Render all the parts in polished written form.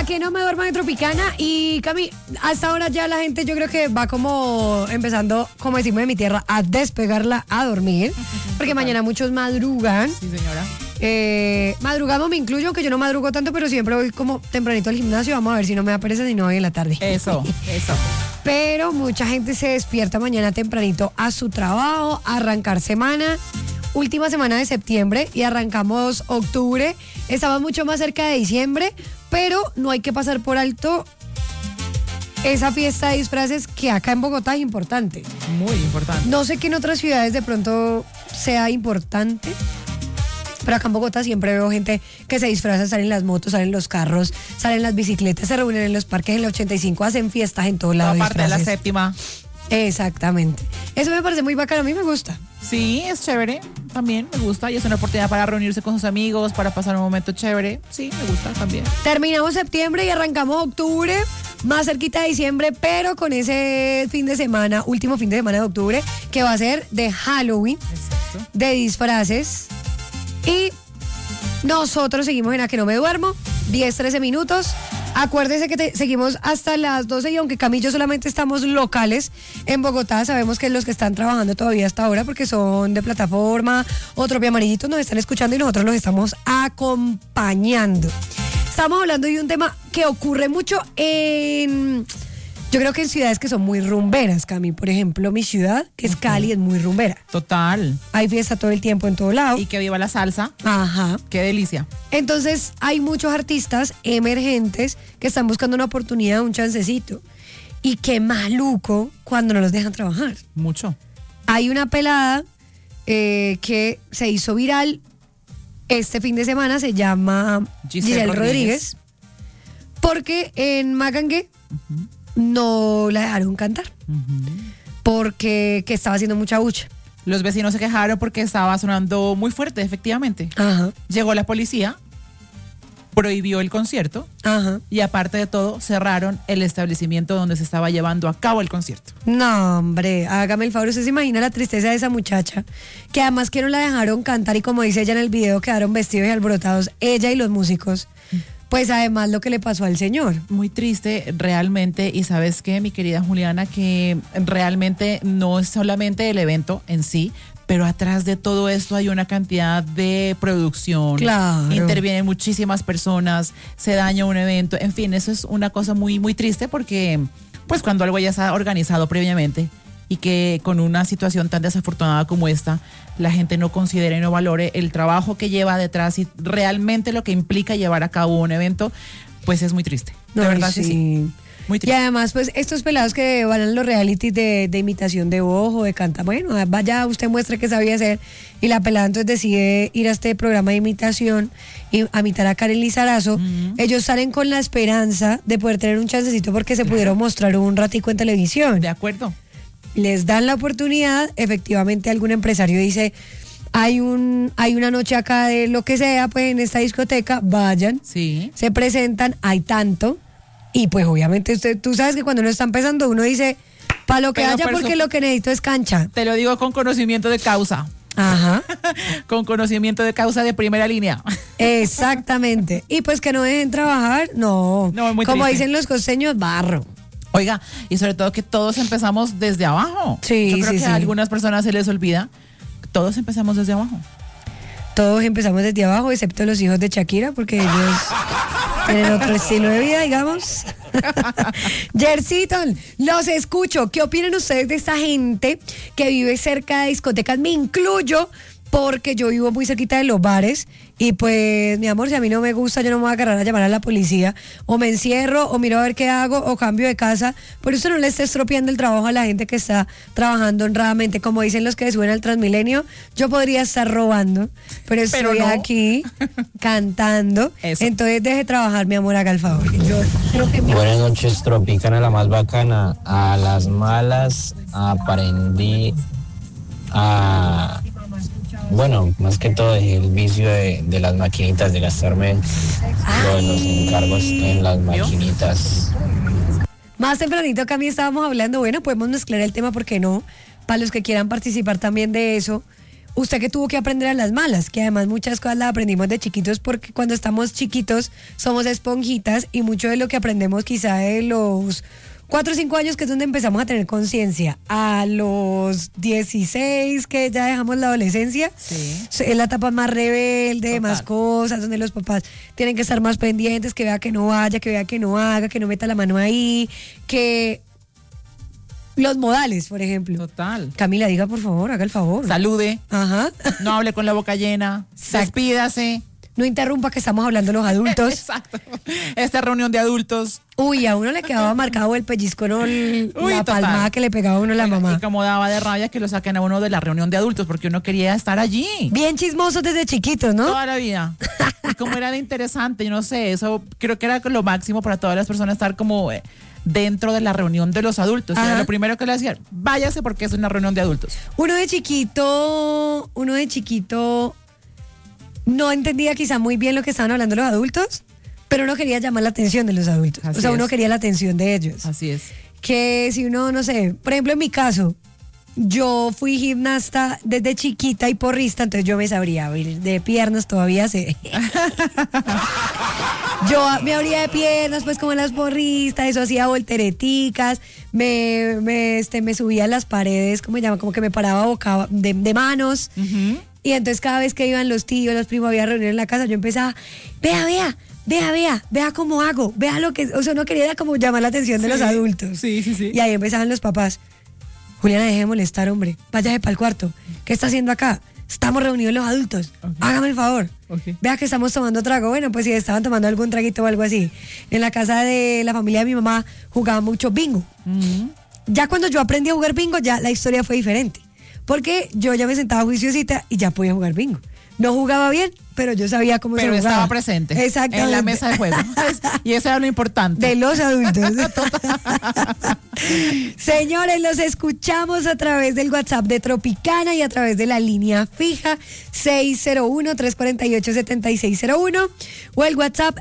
que no me duerma de Tropicana. Y Cami, hasta ahora ya la gente yo creo que va como empezando, como decimos en mi tierra, a despegarla a dormir. Porque mañana muchos madrugan. Sí, señora. Madrugamos, me incluyo, aunque yo no madrugo tanto, pero siempre voy como tempranito al gimnasio. Vamos a ver si no me da pereza, si no voy en la tarde. Eso. Pero mucha gente se despierta mañana tempranito a su trabajo, a arrancar semana. Última semana de septiembre y arrancamos octubre. Estamos mucho más cerca de diciembre, pero no hay que pasar por alto esa fiesta de disfraces que acá en Bogotá es importante. Muy importante. No sé que en otras ciudades de pronto sea importante, pero acá en Bogotá siempre veo gente que se disfraza, salen las motos, salen los carros, salen las bicicletas, se reúnen en los parques en la 85, hacen fiestas en todo lado. Aparte de la séptima. Exactamente. Eso me parece muy bacano, a mí me gusta. Sí, es chévere, también me gusta y es una oportunidad para reunirse con sus amigos, para pasar un momento chévere. Sí, me gusta también. Terminamos septiembre y arrancamos octubre, más cerquita de diciembre, pero con ese fin de semana, último fin de semana de octubre, que va a ser de Halloween, Exacto. de disfraces. Y nosotros seguimos en A Que No Me Duermo, 10-13 minutos. Acuérdese que seguimos hasta las 12 y aunque Camillo solamente estamos locales en Bogotá, sabemos que los que están trabajando todavía hasta ahora porque son de plataforma o Tropia Amarillito nos están escuchando y nosotros los estamos acompañando. Estamos hablando de un tema que ocurre mucho yo creo que en ciudades que son muy rumberas, Cami. Por ejemplo, mi ciudad, que es Cali, es muy rumbera. Total. Hay fiesta todo el tiempo en todo lado. Y que viva la salsa. Ajá. Qué delicia. Entonces, hay muchos artistas emergentes que están buscando una oportunidad, un chancecito. Y qué maluco cuando no los dejan trabajar. Mucho. Hay una pelada que se hizo viral este fin de semana, se llama Giselle Rodríguez. Porque en Magangué no la dejaron cantar. Porque que estaba haciendo mucha bulla. Los vecinos se quejaron porque estaba sonando muy fuerte, efectivamente. Ajá. Llegó la policía, prohibió el concierto. Ajá. Y aparte de todo, cerraron el establecimiento donde se estaba llevando a cabo el concierto. No, hombre, hágame el favor, usted se imagina la tristeza de esa muchacha, que además que no la dejaron cantar y como dice ella en el video, quedaron vestidos y alborotados, ella y los músicos. Pues además lo que le pasó al señor. Muy triste realmente, y sabes qué, mi querida Juliana, que realmente no es solamente el evento en sí, pero atrás de todo esto hay una cantidad de producción. Claro. Intervienen muchísimas personas, se daña un evento, en fin, eso es una cosa muy, muy triste porque pues cuando algo ya está organizado previamente y que con una situación tan desafortunada como esta, la gente no considere y no valore el trabajo que lleva detrás y realmente lo que implica llevar a cabo un evento, pues es muy triste. De verdad, sí. Muy Y triste. además, pues, estos pelados que van a los realities de imitación de voz o de canta, bueno, vaya, usted muestre que sabía hacer, y la pelada entonces decide ir a este programa de imitación y a imitar a Karen Lizarazo. Ellos salen con la esperanza de poder tener un chancecito porque se pudieron mostrar un ratico en televisión. De acuerdo. Les dan la oportunidad, efectivamente algún empresario dice, hay una noche acá de lo que sea, pues en esta discoteca, vayan, Sí. se presentan, hay tanto, y pues obviamente tú sabes que cuando uno está empezando uno dice, para lo que Pero haya por porque lo que necesito es cancha. Te lo digo con conocimiento de causa. Ajá, Con conocimiento de causa de primera línea. exactamente. Y pues que no dejen trabajar, no, No, es muy como triste. dicen los costeños, barro. Oiga, y sobre todo que todos empezamos desde abajo. Sí, Yo creo sí, que sí. a algunas personas se les olvida. Todos empezamos desde abajo. Todos empezamos desde abajo, excepto los hijos de Shakira, porque ellos tienen otro estilo de vida, digamos. Jersiton, los escucho. ¿Qué opinan ustedes de esta gente que vive cerca de discotecas? Me incluyo porque yo vivo muy cerquita de los bares y pues, mi amor, si a mí no me gusta, yo no me voy a agarrar a llamar a la policía. O me encierro, o miro a ver qué hago, o cambio de casa. Por eso no le esté estropeando el trabajo a la gente que está trabajando honradamente. Como dicen los que suben al Transmilenio, yo podría estar robando, pero estoy no. aquí cantando. Eso. Entonces deje trabajar, mi amor, haga el favor. Yo creo que Buenas noches, Tropicana, la más bacana. A las malas aprendí a... Bueno, más que todo dejé el vicio de las maquinitas, de gastarme lo de los encargos en las maquinitas. más tempranito que a mí estábamos hablando, bueno, podemos mezclar el tema, ¿por qué no? Para los que quieran participar también de eso. usted que tuvo que aprender a las malas, que además muchas cosas las aprendimos de chiquitos porque cuando estamos chiquitos somos esponjitas y mucho de lo que aprendemos quizá de los 4 o 5 años, que es donde empezamos a tener conciencia, a los 16, que ya dejamos la adolescencia, es la etapa más rebelde, Total. más cosas, donde los papás tienen que estar más pendientes, que vea que no vaya, que vea que no haga, que no meta la mano ahí, que los modales, por ejemplo. Total. Camila, diga por favor, haga el favor. Salude, Ajá. no hable con la boca llena, Exacto. despídase. No interrumpa que estamos hablando los adultos. Exacto. Esta reunión de adultos. Uy, a uno le quedaba marcado el pellizco, ¿no? La total. palmada que le pegaba a uno la mamá. Y como daba de rabia que lo saquen a uno de la reunión de adultos porque uno quería estar allí. Bien chismosos desde chiquitos, ¿no? Toda la vida. Y como era de interesante, yo no sé, eso creo que era lo máximo para todas las personas estar como dentro de la reunión de los adultos. Ajá. Era lo primero que le decían, váyase porque es una reunión de adultos. Uno de chiquito no entendía quizá muy bien lo que estaban hablando los adultos, pero uno quería llamar la atención de los adultos. Así o sea, uno es. quería la atención de ellos. Así es. Que si uno, no sé, por ejemplo, en mi caso, yo fui gimnasta desde chiquita y porrista, entonces yo me sabría abrir de piernas, todavía sé. Yo me abría de piernas, pues como las porristas, eso hacía voltereticas, me subía a las paredes, ¿cómo se llama? Como que me paraba boca de manos. Y entonces cada vez que iban los tíos, los primos, había reunión en la casa, yo empezaba, vea cómo hago, vea lo que, o sea, uno quería como llamar la atención de los adultos. Sí. Y ahí empezaban los papás, Juliana, deje de molestar, hombre, váyase para el cuarto, ¿qué está haciendo acá? Estamos reunidos los adultos, hágame el favor. Vea que estamos tomando trago. Bueno, pues si estaban tomando algún traguito o algo así. En la casa de la familia de mi mamá jugaba mucho bingo. Ya cuando yo aprendí a jugar bingo, ya la historia fue diferente. Porque yo ya me sentaba juiciosita y ya podía jugar bingo. No jugaba bien, pero yo sabía cómo se jugaba. Pero estaba presente. Exactamente. En la mesa de juego. Y eso era lo importante. De los adultos. Señores, los escuchamos a través del WhatsApp de Tropicana y a través de la línea fija 601-348-7601 o el WhatsApp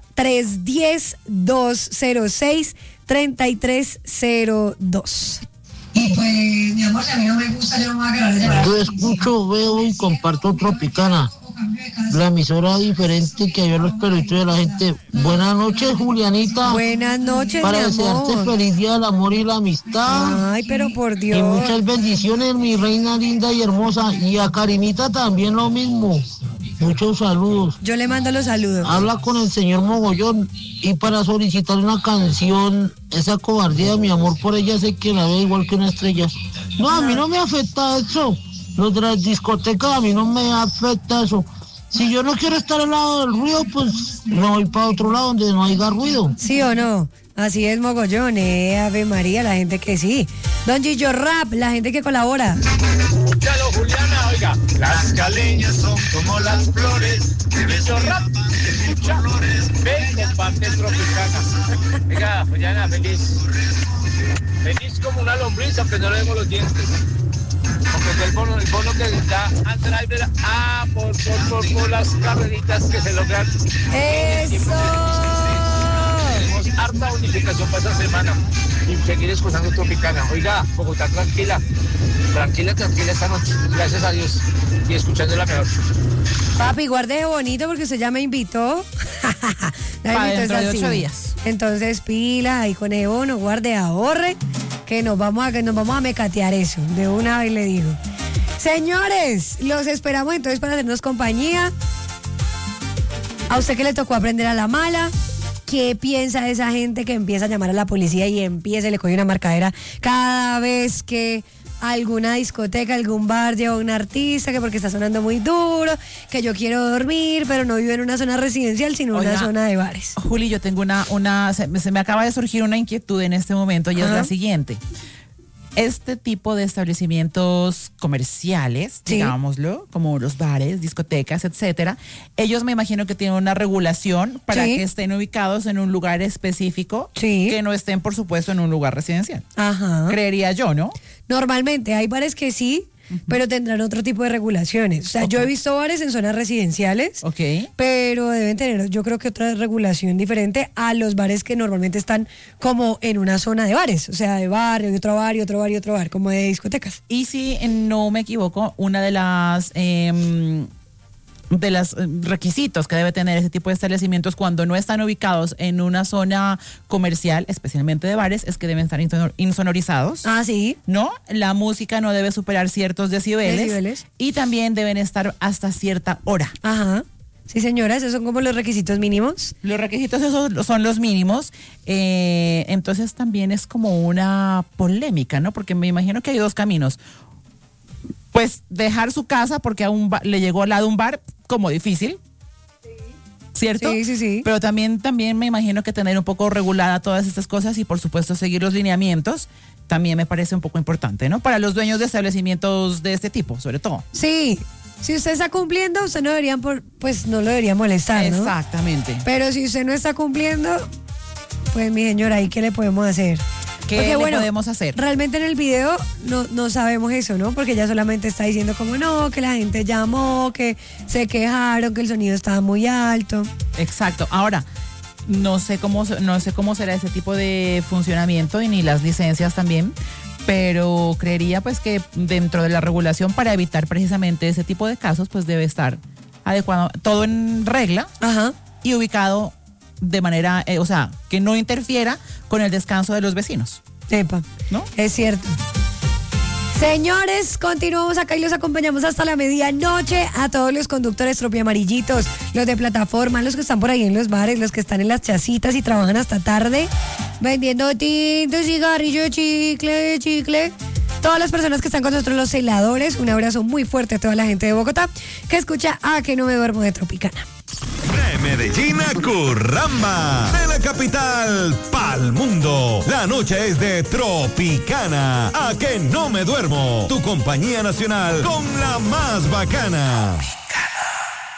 310-206-3302. Y pues, mi amor, si a mí no me gusta, yo no me voy a agarrar de llamar. Yo escucho, veo y comparto Tropicana, la emisora diferente que yo los perritos de la gente. Buenas noches, Julianita. Buenas noches, Para mi desearte amor. feliz día del amor y la amistad. Ay, pero por Y Dios. muchas bendiciones, mi reina linda y hermosa. Y a Karinita también lo mismo. Muchos saludos. Yo le mando los saludos. Habla con el señor Mogollón. Y para solicitar una canción, esa cobardía, mi amor por ella, sé que la ve igual que una estrella. No, a mí no me afecta eso. Los de las discotecas, a mí no me afecta eso. Si yo no quiero estar al lado del ruido, pues me voy para otro lado donde no haya ruido. ¿Sí o no? Así es, Mogollón, Ave María, la gente que sí. Don Gillo Rap, la gente que colabora. Escúchalo, Juliana, oiga. Las caleñas son como las flores. Gillo Rap, escucha. Ven, comparte Tropicana. Oiga, Juliana, feliz. Feliz como una lombriz, aunque no le demos los dientes. Porque es el bono que da al driver por las carreritas que se logran. ¡Eso! Tenemos harta unificación para esta semana y seguir escuchando Tropicana. Oiga, Bogotá, tranquila esta noche, gracias a Dios, y escuchándola mejor. Papi, guarde bonito porque usted ya me invitó. Para invitó dentro es de así. 8 días. Entonces, pila, ahí con el bono, guarde, ahorre, que nos vamos a mecatear eso. De una vez le digo. Señores, los esperamos entonces para hacernos compañía. A usted que le tocó aprender a la mala. ¿Qué piensa de esa gente que empieza a llamar a la policía y empieza y le coge una marcadera cada vez que alguna discoteca, algún bar lleva a un artista, que porque está sonando muy duro, que yo quiero dormir, pero no vivo en una zona residencial, sino en una Oiga, zona de bares? Juli, yo tengo se me acaba de surgir una inquietud en este momento y es Ajá. la siguiente. Este tipo de establecimientos comerciales, Sí. digámoslo, como los bares, discotecas, etcétera, ellos me imagino que tienen una regulación para Sí. que estén ubicados en un lugar específico, Sí. que no estén, por supuesto, en un lugar residencial. Ajá. Creería yo, ¿no? Normalmente hay bares que sí, pero tendrán otro tipo de regulaciones. O sea, yo he visto bares en zonas residenciales, Ok. pero deben tener, yo creo que otra regulación diferente a los bares que normalmente están como en una zona de bares, o sea, de barrio, y otro bar, y otro bar, y otro bar, como de discotecas. Y si no me equivoco, una de las requisitos que debe tener ese tipo de establecimientos cuando no están ubicados en una zona comercial, especialmente de bares, es que deben estar insonorizados. Ah, sí. ¿No? La música no debe superar ciertos decibeles. Y también deben estar hasta cierta hora. Ajá. Sí, señora, esos son como los requisitos mínimos. Los requisitos esos son los mínimos. Entonces también es como una polémica, ¿no? Porque me imagino que hay dos caminos. Pues dejar su casa porque a le llegó al lado un bar como difícil. ¿Cierto? Sí. Pero también me imagino que tener un poco regulada todas estas cosas y por supuesto seguir los lineamientos también me parece un poco importante, ¿no? Para los dueños de establecimientos de este tipo, sobre todo. Sí. Si usted está cumpliendo, usted no deberían pues no lo debería molestar, ¿no? Exactamente. Pero si usted no está cumpliendo, pues mi señora, ¿ahí qué le podemos hacer? ¿Qué le podemos hacer? Realmente en el video no sabemos eso, ¿no? Porque ella solamente está diciendo como no, que la gente llamó, que se quejaron, que el sonido estaba muy alto. Exacto. Ahora, no sé cómo será ese tipo de funcionamiento y ni las licencias también, pero creería pues que dentro de la regulación para evitar precisamente ese tipo de casos pues debe estar adecuado, todo en regla. Ajá. Y ubicado de manera, o sea, que no interfiera con el descanso de los vecinos. Epa, ¿no? Es cierto. Señores, continuamos acá y los acompañamos hasta la medianoche a todos los conductores tropiamarillitos, los de plataforma, los que están por ahí en los bares, los que están en las chacitas y trabajan hasta tarde, vendiendo tinto, cigarrillo, chicle. Todas las personas que están con nosotros, los celadores, un abrazo muy fuerte a toda la gente de Bogotá que escucha A Que No Me Duermo de Tropicana. De Medellín a Curramba, de la capital pa'l mundo. La noche es de Tropicana. A Que No Me Duermo, tu compañía nacional con la más bacana.